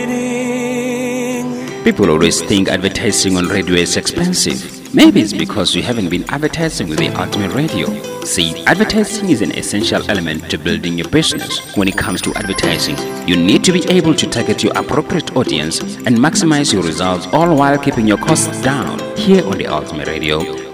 People always think advertising on radio is expensive. Maybe it's because you haven't been advertising with the Ultimate Radio. See, advertising is an essential element to building your business. When it comes to advertising, you need to be able to target your appropriate audience and maximize your results, all while keeping your costs down. Here on the Ultimate Radio,